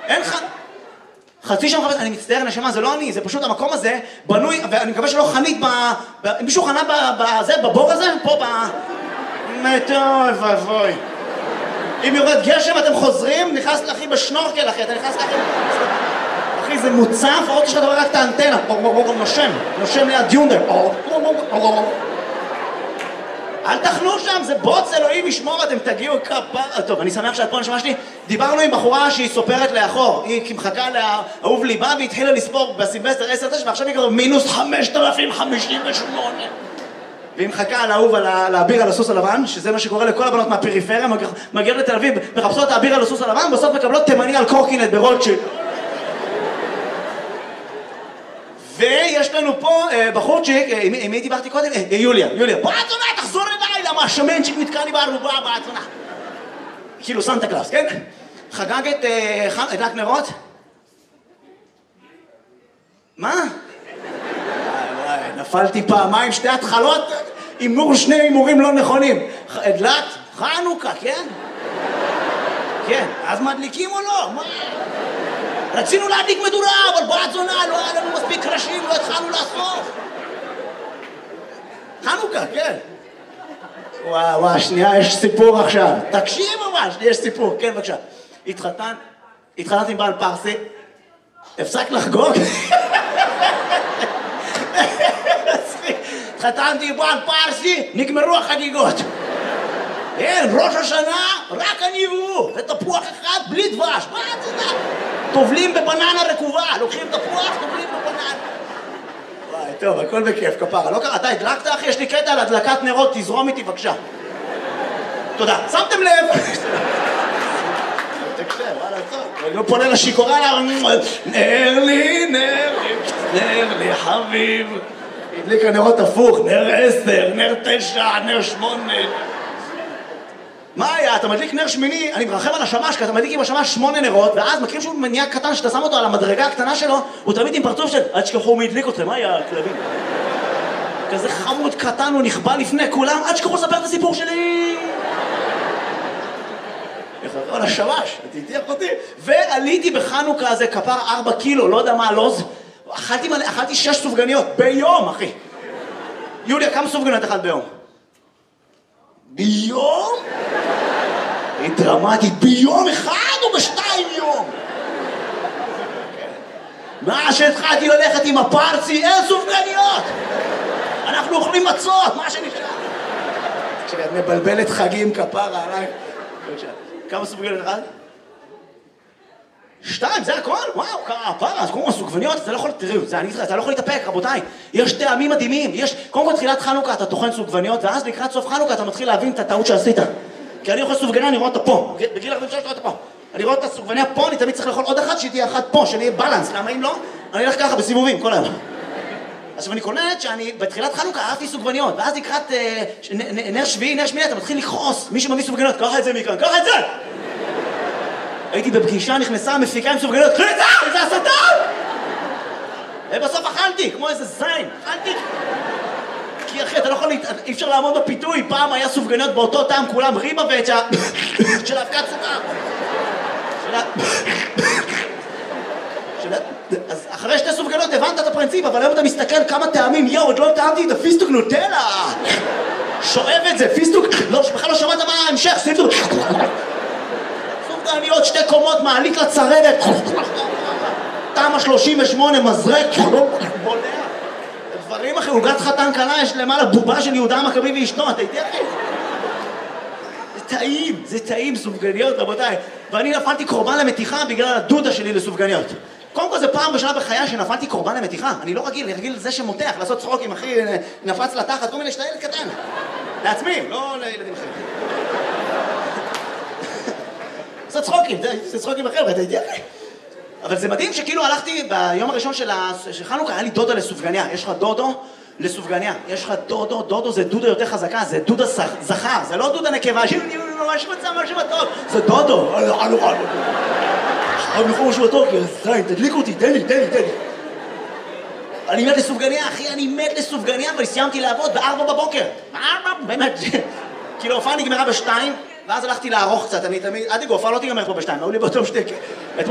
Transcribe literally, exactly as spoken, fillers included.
אין ח... חצי שעה מחפש, אני מצטער נשמה, זה לא אני, זה פשוט המקום הזה בנוי, ואני מקווה שלא חנית ב... ב... מישהו חנה בזה, בבור הזה? פה ב... טוב, אבוי. אם יורד גשם אתם חוזרים, נכנס לאחי בשנורקל אחי, אתה נכנס לאחי... אחי, זה מוצף, עוד יש לך דבר רק את האנטנה, נושם, נושם ליד יונדר. אל תחנו שם, זה בוץ אלוהים ישמור, אתם תגיעו כפה... טוב, אני שמח שאת פה נשמע שלי. דיברנו עם בחורה שהיא סופרת לאחור, היא מחכה לאהוב ליבה והיא התחילה לספור בסילבסטר עשר תשע ועכשיו היא כתוב מינוס חמשת אלפים חמישים ושמונה. והיא מחכה לאהוב על האביר על הסוס הלבן, שזה מה שקורה לכל הבנות מהפריפריה, מגיעות לתל אביב, מחפשות האביר על הסוס הלבן, בסוף מקבלות תימני על קורקינט ברוטשילד. ויש לנו פה בחורצ'יק, עם מי דיברתי קודם? יוליה, יוליה. בעצונה, תחזור אליי, למה השמנצ'יק נתקע לי בארובה, בעצונה. כאילו סנטה קלאס, כן? חגג את הדלק נרות? מה? וואי, נפלתי פעמיים, שתי התחלות, הימור שני הימורים לא נכונים. הדלק, חנוכה, כן? כן, אז מדליקים או לא? מה? רצינו להדליק מדורה, אבל בעצונה, לא היה לנו מספיק קרשים, לא התחלנו לאסוף. חנוכה, כן. וואו, וואו, שנייה, יש סיפור עכשיו. תקשיב ממש, יש סיפור, כן, בבקשה. התחתן, התחתנתי עם בעל פרסי, הפסק לחגוג. התחתנתי עם בעל פרסי, נגמרו החגיגות. אין, ראש השנה, רק אני והוא. זה תפוח אחד בלי דבש, מה אתה יודע? טובלים בבננה רקובה, לוקחים תפוח, טובלים בבננה. וואי, טוב, הכל בכיף, כפרה. לא קרה, אתה הדלקת אחי? יש לי קטע על הדלקת נרות, תזרום איתי בבקשה. תודה. שמתם לב? תקשב, וואלה, טוב. אני לא פונה לשיקורה לה, נר לי, נר לי, נר לי חביב. הדליק הנרות הפוך, נר עשר, נר תשע, נר שמונה. מה היה? אתה מדליק נר שמיני, אני מרחם על השמש, כי אתה מדליק עם השמש שמונה נרות, ואז מכירים שהוא מניע קטן שאתה שם אותו על המדרגה הקטנה שלו, הוא תמיד עם פרצוף של עד שכחו מי הדליק אתכם, מה היה הכלבים? כזה חמוד קטן, הוא נכבה לפני כולם, עד שכחו לספר את הסיפור שלי! איך הכל על השמש, תתיח אותי. ועליתי בחנוכה הזה כפר ארבע קילו, לא יודע מה הלוז, אכלתי, מלא, אכלתי שש סופגניות ביום, אחי. יוליה, כמה סופגניות אכלת ביום? ביום? היא דרמטית, ביום אחד או בשתיים יום? מה שהתחלתי ללכת עם הפרצי, אין סופגניות! אנחנו אוכלים מצות, מה שנשאר? כשאת מבלבלת חגים כפרה עליי. כמה סופגניות אחד? שתיים, זה הכל? וואו, כפרה, אז קוראים סופגניות, אתה לא יכול, תראו, זה אני אתך, אתה לא יכול להתאפק, רבותיי. יש טעמים מדהימים, יש, קודם כל תחילת חנוכה אתה טוחן סופגניות, ואז לקראת סוף חנוכה אתה מתחיל להבין את הטעות שעשית. כי אני אוכל סופגניה, אני רואה אותה פה, בגיל ארבעים ושלוש רואה אותה פה. אני רואה את הסופגניה פה, אני תמיד צריך לאכול עוד אחת, שהיא תהיה אחת פה, שאני אהיה בלנס, למה אם לא? אני אלך ככה בסיבובים, כל היום. אז אני קולט שאני בתחילת חנוכה אהבתי סופגניות, ואז לקראת נר שביעי, נר שמיני, אתה מתחיל לכעוס, מי שמביא סופגניות, קח את זה מכאן, קח את זה! הייתי בפגישה, נכנסה, מפיקה עם סופגניות, קחי את זה! איזה הסתה! ובסוף אכלתי, כמו איזה זין, אכלתי. כי אחי, אתה לא יכול, אי אפשר לעמוד בפיתוי, פעם היה סופגניות באותו טעם, כולם ריבה ואת של האבקת סוכר. אז אחרי שתי סופגניות הבנת את הפרינציפ, אבל היום אתה מסתכל כמה טעמים, יאו, עוד לא טעמתי את הפיסטוק נוטלה. שואב את זה, פיסטוק, לא, בכלל לא שמעת מה ההמשך, פיסטוק. סופגניות, שתי קומות, מעלית לצרבת. טעם ה-שלושים ושמונה, מזרק, בולע. דברים אחרי, עוגת חתן קלה, יש למעלה בובה של יהודה המכבי ואשתו, אתה איתי אחי? זה טעים, זה טעים, סופגניות, רבותיי. ואני נפלתי קורבן למתיחה בגלל הדודה שלי לסופגניות. קודם כל זה פעם בשנה בחיי שנפלתי קורבן למתיחה. אני לא רגיל, אני רגיל לזה שמותח, לעשות צחוקים, אחי, נפץ לתחת, כל מיני שאתה ילד קטן. לעצמי, לא לילדים אחרים. לעשות צחוקים, זה צחוקים אחר, אתה איתי אחי? אבל זה מדהים שכאילו הלכתי ביום הראשון של חנוכה, היה לי דודה לסופגניה. יש לך דודו לסופגניה. יש לך דודו, דודו זה דודה יותר חזקה, זה דודה זכר, זה לא דודה נקבה, שאני ממש מצא משהו בטוב, זה דודו. חייב לכם משהו בטוב, כי זין, תדליק אותי, תן לי, תן לי, תן לי. אני מת לסופגניה, אחי, אני מת לסופגניה, אבל סיימתי לעבוד בארבע בבוקר. בארבע, באמת. כאילו, הופעה נגמרה בשתיים, ואז הלכתי לערוך קצת, אני תמיד, עד יגו, הופעה לא תיגמר פה בשתיים, היו לי באותו שתי...